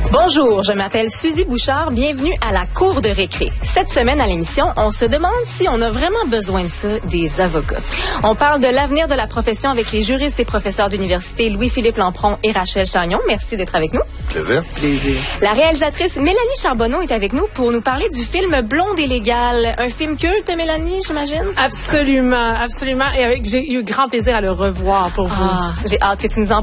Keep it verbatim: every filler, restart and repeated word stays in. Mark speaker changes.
Speaker 1: Bonjour, je m'appelle Suzy Bouchard. Bienvenue à la cour de récré. Cette semaine à l'émission, on se demande si on a vraiment besoin de ça, des avocats. On parle de l'avenir de la profession avec les juristes et professeurs d'université Louis-Philippe Lampron et Rachel Chagnon. Merci d'être avec nous.
Speaker 2: Plaisir.
Speaker 3: Plaisir.
Speaker 1: La réalisatrice Mélanie Charbonneau est avec nous pour nous parler du film Blonde et légale. Un film culte, Mélanie, j'imagine?
Speaker 3: Absolument, absolument. Et avec, j'ai eu grand plaisir à le revoir pour vous.
Speaker 1: Ah, j'ai hâte que tu nous en